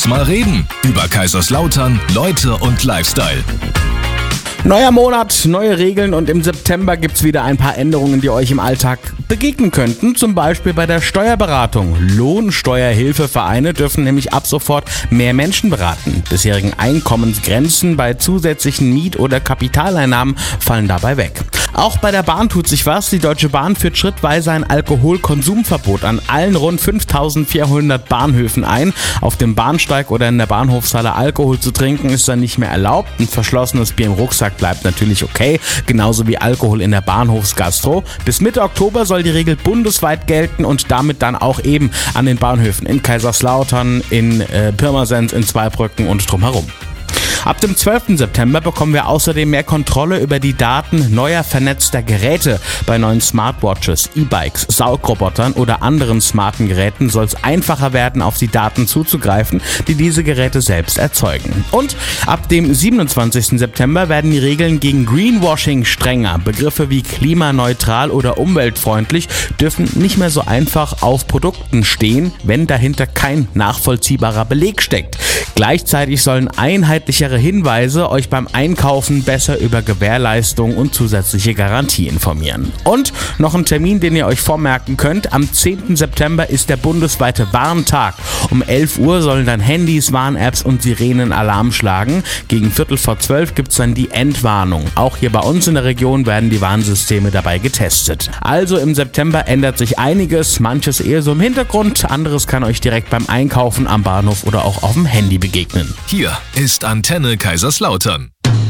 Lass mal reden. Über Kaiserslautern, Leute und Lifestyle. Neuer Monat, neue Regeln und im September gibt's wieder ein paar Änderungen, die euch im Alltag begegnen könnten. Zum Beispiel bei der Steuerberatung. Lohnsteuerhilfevereine dürfen nämlich ab sofort mehr Menschen beraten. Bisherigen Einkommensgrenzen bei zusätzlichen Miet- oder Kapitaleinnahmen fallen dabei weg. Auch bei der Bahn tut sich was. Die Deutsche Bahn führt schrittweise ein Alkoholkonsumverbot an allen rund 5400 Bahnhöfen ein. Auf dem Bahnsteig oder in der Bahnhofshalle Alkohol zu trinken ist dann nicht mehr erlaubt. Ein verschlossenes Bier im Rucksack bleibt natürlich okay, genauso wie Alkohol in der Bahnhofsgastro. Bis Mitte Oktober soll die Regel bundesweit gelten und damit dann auch eben an den Bahnhöfen in Kaiserslautern, in Pirmasens, in Zweibrücken und drumherum. Ab dem 12. September bekommen wir außerdem mehr Kontrolle über die Daten neuer vernetzter Geräte. Bei neuen Smartwatches, E-Bikes, Saugrobotern oder anderen smarten Geräten soll es einfacher werden, auf die Daten zuzugreifen, die diese Geräte selbst erzeugen. Und ab dem 27. September werden die Regeln gegen Greenwashing strenger. Begriffe wie klimaneutral oder umweltfreundlich dürfen nicht mehr so einfach auf Produkten stehen, wenn dahinter kein nachvollziehbarer Beleg steckt. Gleichzeitig sollen einheitlichere Hinweise euch beim Einkaufen besser über Gewährleistung und zusätzliche Garantie informieren. Und noch ein Termin, den ihr euch vormerken könnt. Am 10. September ist der bundesweite Warntag. Um 11 Uhr sollen dann Handys, Warn-Apps und Sirenen Alarm schlagen. Gegen 11:45 gibt es dann die Endwarnung. Auch hier bei uns in der Region werden die Warnsysteme dabei getestet. Also im September ändert sich einiges, manches eher so im Hintergrund, anderes kann euch direkt beim Einkaufen am Bahnhof oder auch auf dem Handy begegnen. Hier ist Antenne Kaiserslautern.